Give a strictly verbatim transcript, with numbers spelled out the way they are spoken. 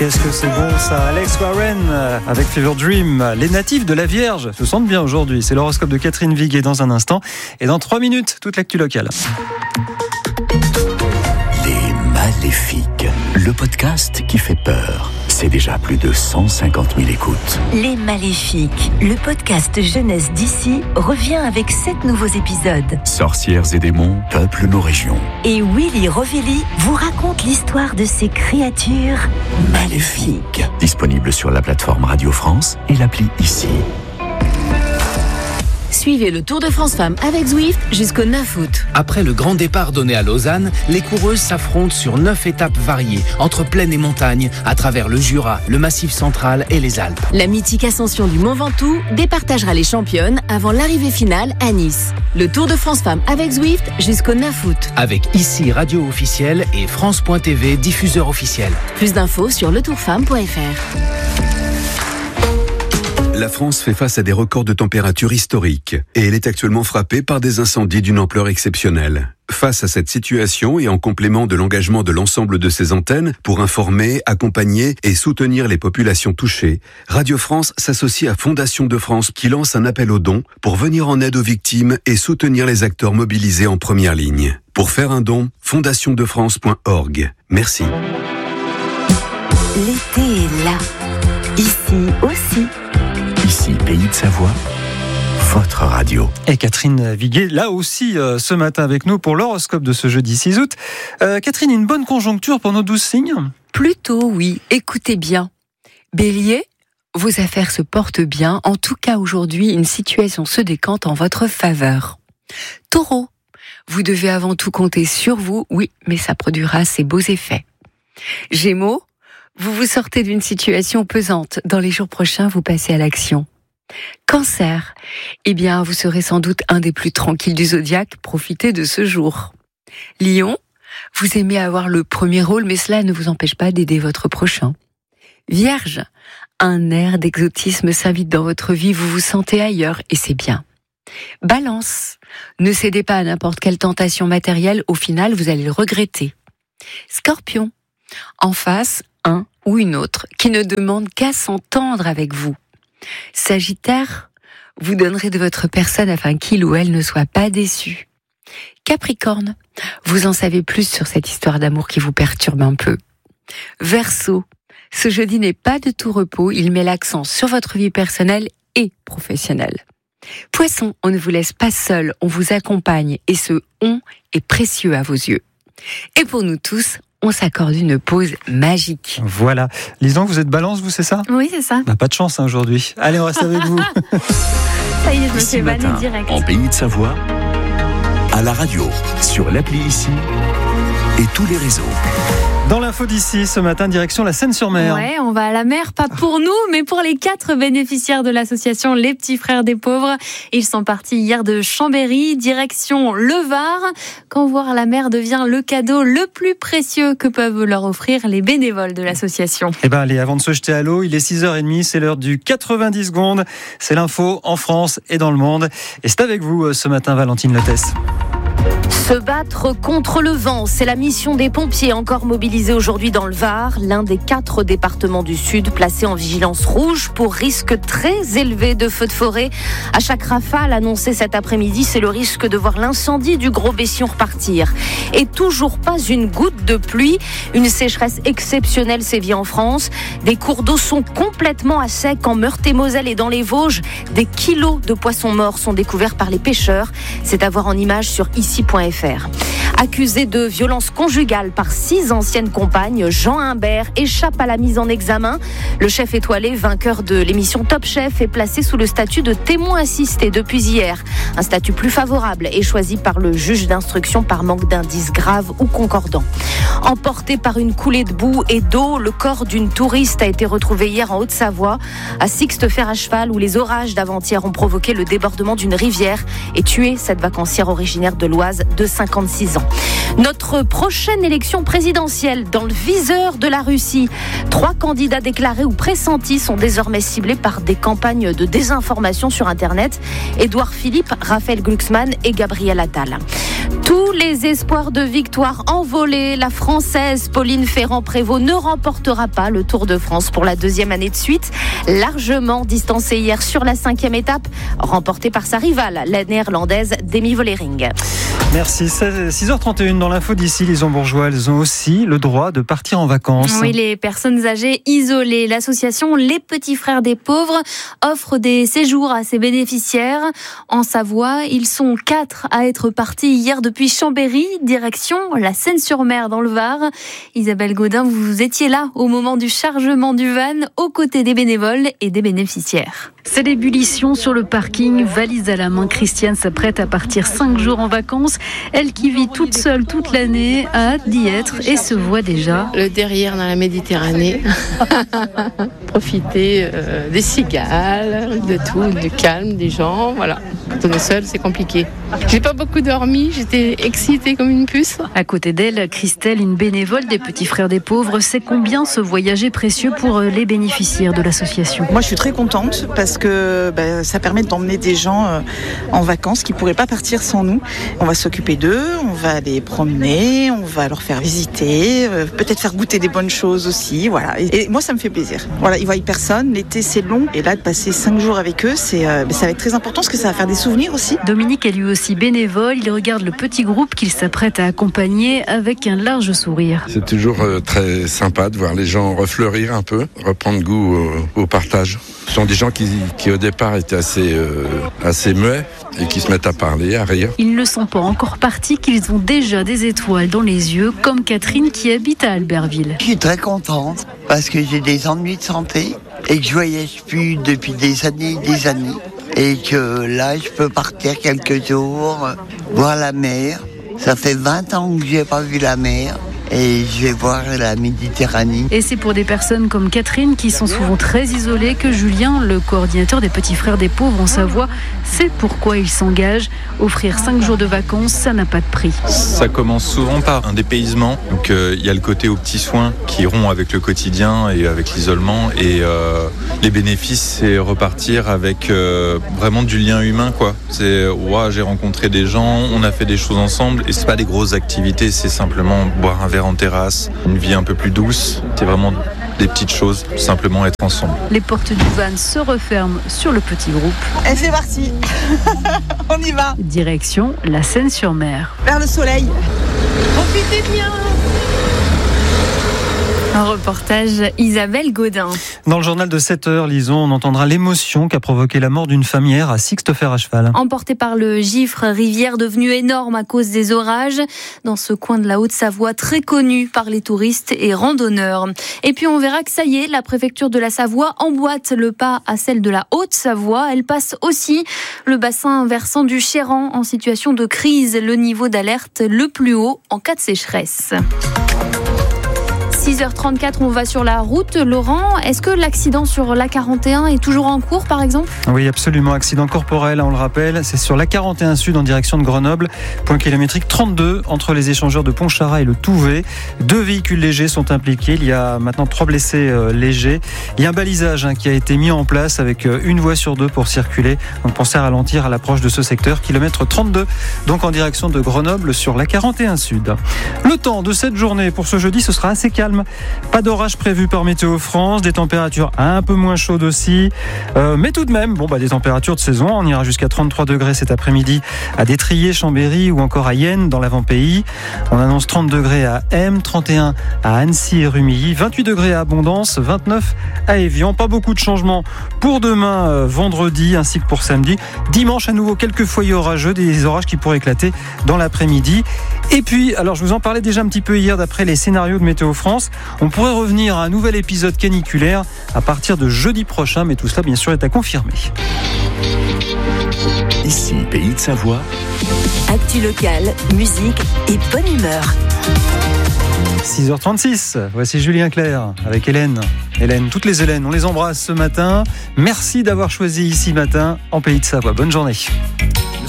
Qu'est-ce que c'est bon ça, Alex Warren avec Fever Dream. Les natifs de la Vierge se sentent bien aujourd'hui. C'est l'horoscope de Catherine Viguet dans un instant. Et dans trois minutes, toute l'actu locale. Les Maléfiques, le podcast qui fait peur. C'est déjà plus de cent cinquante mille écoutes. Les Maléfiques, le podcast jeunesse d'ici, revient avec sept nouveaux épisodes. Sorcières et démons peuplent nos régions. Et Willy Rovelli vous raconte l'histoire de ces créatures maléfiques. Disponible sur la plateforme Radio France et l'appli Ici. Suivez le Tour de France Femmes avec Zwift jusqu'au neuf août. Après le grand départ donné à Lausanne, les coureuses s'affrontent sur neuf étapes variées, entre plaine et montagne, à travers le Jura, le Massif central et les Alpes. La mythique ascension du Mont Ventoux départagera les championnes avant l'arrivée finale à Nice. Le Tour de France Femmes avec Zwift jusqu'au neuf août. Avec Ici Radio officielle et France point T V diffuseur officiel. Plus d'infos sur le tour femme point f r. La France fait face à des records de température historiques et elle est actuellement frappée par des incendies d'une ampleur exceptionnelle. Face à cette situation et en complément de l'engagement de l'ensemble de ses antennes pour informer, accompagner et soutenir les populations touchées, Radio France s'associe à Fondation de France qui lance un appel aux dons pour venir en aide aux victimes et soutenir les acteurs mobilisés en première ligne. Pour faire un don, fondation de france point org. Merci. L'été est là. Ici aussi. Ici, Pays de Savoie, votre radio. Et Catherine Viguet, là aussi, euh, ce matin avec nous pour l'horoscope de ce jeudi six août. Euh, Catherine, une bonne conjoncture pour nos douze signes ? Plutôt oui, écoutez bien. Bélier, vos affaires se portent bien. En tout cas, aujourd'hui, une situation se décante en votre faveur. Taureau, vous devez avant tout compter sur vous, oui, mais ça produira ses beaux effets. Gémeaux, vous vous sortez d'une situation pesante. Dans les jours prochains, vous passez à l'action. Cancer, eh bien, vous serez sans doute un des plus tranquilles du zodiaque. Profitez de ce jour. Lion, vous aimez avoir le premier rôle, mais cela ne vous empêche pas d'aider votre prochain. Vierge, un air d'exotisme s'invite dans votre vie. Vous vous sentez ailleurs et c'est bien. Balance, ne cédez pas à n'importe quelle tentation matérielle. Au final, vous allez le regretter. Scorpion, en face, un ou une autre qui ne demande qu'à s'entendre avec vous. Sagittaire, vous donnerez de votre personne afin qu'il ou elle ne soit pas déçu. Capricorne, vous en savez plus sur cette histoire d'amour qui vous perturbe un peu. Verseau, ce jeudi n'est pas de tout repos, il met l'accent sur votre vie personnelle et professionnelle. Poisson, on ne vous laisse pas seul, on vous accompagne et ce « on » est précieux à vos yeux. Et pour nous tous, on s'accorde une pause magique. Voilà. Lisant, vous êtes balance, vous, c'est ça ? Oui, c'est ça. Bah, pas de chance hein, aujourd'hui. Allez, on reste avec vous. Ça y est, je me Ici fais vanner matin, direct. en Pays de Savoie, à la radio, sur l'appli Ici et tous les réseaux. Dans l'info d'ici, ce matin, direction la Seine-sur-Mer. Ouais, on va à la mer, pas pour nous, mais pour les quatre bénéficiaires de l'association Les Petits Frères des Pauvres. Ils sont partis hier de Chambéry, direction le Var. Quand voir la mer devient le cadeau le plus précieux que peuvent leur offrir les bénévoles de l'association. Eh ben allez, avant de se jeter à l'eau, il est six heures trente, c'est l'heure du quatre-vingt-dix secondes. C'est l'info en France et dans le monde. Et c'est avec vous ce matin, Valentine Lotès. Se battre contre le vent, c'est la mission des pompiers encore mobilisés aujourd'hui dans le Var, l'un des quatre départements du Sud placés en vigilance rouge pour risque très élevé de feux de forêt. À chaque rafale annoncée cet après-midi, c'est le risque de voir l'incendie du Gros Bession repartir. Et toujours pas une goutte de pluie. Une sécheresse exceptionnelle sévit en France. Des cours d'eau sont complètement à sec en Meurthe-et-Moselle et dans les Vosges. Des kilos de poissons morts sont découverts par les pêcheurs. C'est à voir en images sur ici point f r. Accusé de violence conjugale par six anciennes compagnes, Jean Humbert échappe à la mise en examen. Le chef étoilé, vainqueur de l'émission Top Chef, est placé sous le statut de témoin assisté depuis hier. Un statut plus favorable est choisi par le juge d'instruction par manque d'indices graves ou concordants. Emporté par une coulée de boue et d'eau, le corps d'une touriste a été retrouvé hier en Haute-Savoie, à Sixte-Fer à cheval, où les orages d'avant-hier ont provoqué le débordement d'une rivière et tué cette vacancière originaire de l'Oise de cinquante-six ans. Notre prochaine élection présidentielle dans le viseur de la Russie. Trois candidats déclarés ou pressentis sont désormais ciblés par des campagnes de désinformation sur Internet. Édouard Philippe, Raphaël Glucksmann et Gabriel Attal. Tous tous les espoirs de victoire envolés. La Française Pauline Ferrand-Prévot ne remportera pas le Tour de France pour la deuxième année de suite. Largement distancée hier sur la cinquième étape, remportée par sa rivale, la néerlandaise Demi Vollering. Merci. six heures trente et une dans l'info d'ici. Les Hambourgeois, elles ont aussi le droit de partir en vacances. Oui, les personnes âgées isolées. L'association Les Petits Frères des Pauvres offre des séjours à ses bénéficiaires. En Savoie, ils sont quatre à être partis hier depuis Chambéry, direction la Seine-sur-Mer dans le Var. Isabelle Gaudin, vous étiez là au moment du chargement du van, aux côtés des bénévoles et des bénéficiaires. C'est l'ébullition sur le parking, valise à la main. Christiane s'apprête à partir cinq jours en vacances. Elle qui vit toute seule toute l'année a hâte d'y être et se voit déjà. Le derrière dans la Méditerranée. Profiter euh, des cigales, de tout, du calme des gens. Voilà. Quand on est seul, c'est compliqué. J'ai pas beaucoup dormi, j'étais excitée comme une puce. À côté d'elle, Christelle, une bénévole des Petits Frères des Pauvres, sait combien ce voyage est précieux pour les bénéficiaires de l'association. Moi, je suis très contente parce que ben, ça permet d'emmener des gens euh, en vacances qui ne pourraient pas partir sans nous. On va s'occuper d'eux, on va les promener, on va leur faire visiter, euh, peut-être faire goûter des bonnes choses aussi. Voilà. Et, et moi, ça me fait plaisir. Voilà, ils voient personne, l'été c'est long, et là de passer cinq jours avec eux, c'est, euh, ça va être très important parce que ça va faire des souvenirs aussi. Dominique est lui aussi bénévole, il regarde le petit groupe qu'il s'apprête à accompagner avec un large sourire. C'est toujours euh, très sympa de voir les gens refleurir un peu, reprendre goût au, au partage. Ce sont des gens qui, qui au départ étaient assez, euh, assez muets et qui se mettent à parler, à rire. Ils ne sont pas encore partis, qu'ils ont déjà des étoiles dans les yeux, comme Catherine qui habite à Albertville. Je suis très contente parce que j'ai des ennuis de santé et que je voyage plus depuis des années et des années. Et que là, je peux partir quelques jours, voir la mer. Ça fait vingt ans que je n'ai pas vu la mer. Et je vais voir la Méditerranée. Et c'est pour des personnes comme Catherine qui sont souvent très isolées que Julien, le coordinateur des Petits Frères des Pauvres en Savoie, sait pourquoi il s'engage. Offrir cinq jours de vacances, ça n'a pas de prix. Ça commence souvent par un dépaysement. Donc il euh, y a le côté aux petits soins qui rompt avec le quotidien et avec l'isolement. Et euh, les bénéfices, c'est repartir avec euh, vraiment du lien humain, quoi. C'est ouais, j'ai rencontré des gens, on a fait des choses ensemble. Et c'est pas des grosses activités, c'est simplement boire un verre en terrasse, une vie un peu plus douce. C'est vraiment des petites choses, simplement être ensemble. Les portes du van se referment sur le petit groupe. Et c'est parti. On y va. Direction la Seine-sur-Mer. Vers le soleil. Profitez bien. Un reportage Isabelle Gaudin. Dans le journal de sept heures, lisons, on entendra l'émotion qu'a provoqué la mort d'une femme hier à Sixte-Fer à cheval. Emportée par le gifre, rivière devenue énorme à cause des orages, dans ce coin de la Haute-Savoie très connu par les touristes et randonneurs. Et puis on verra que ça y est, la préfecture de la Savoie emboîte le pas à celle de la Haute-Savoie. Elle passe aussi le bassin versant du Chéran en situation de crise, le niveau d'alerte le plus haut en cas de sécheresse. six heures trente-quatre, on va sur la route. Laurent, est-ce que l'accident sur l'A quarante et un est toujours en cours, par exemple ? Oui, absolument. Accident corporel, on le rappelle. C'est sur l'A quarante et un Sud en direction de Grenoble. Point kilométrique trente-deux entre les échangeurs de Pontcharrat et le Touvet. Deux véhicules légers sont impliqués. Il y a maintenant trois blessés euh, légers. Il y a un balisage hein, qui a été mis en place avec euh, une voie sur deux pour circuler. Donc pensez à ralentir à l'approche de ce secteur. Kilomètre trente-deux, donc en direction de Grenoble sur l'A quarante et un Sud. Le temps de cette journée pour ce jeudi, ce sera assez calme. Pas d'orage prévu par Météo France, des températures un peu moins chaudes aussi, euh, mais tout de même, bon bah des températures de saison. On ira jusqu'à trente-trois degrés cet après-midi à Détrier, Chambéry ou encore à Yenne dans l'avant-pays. On annonce trente degrés à M, trente et un à Annecy et Rumilly, vingt-huit degrés à Abondance, vingt-neuf à Évian. Pas beaucoup de changements pour demain, euh, vendredi, ainsi que pour samedi. Dimanche, à nouveau quelques foyers orageux, des orages qui pourraient éclater dans l'après-midi. Et puis, alors je vous en parlais déjà un petit peu hier d'après les scénarios de Météo France. On pourrait revenir à un nouvel épisode caniculaire à partir de jeudi prochain, mais tout cela bien sûr est à confirmer. Ici, Pays de Savoie. Actu locale, musique et bonne humeur. six heures trente-six, voici Julien Clerc avec Hélène. Hélène, toutes les Hélènes, on les embrasse ce matin. Merci d'avoir choisi Ici Matin en Pays de Savoie. Bonne journée.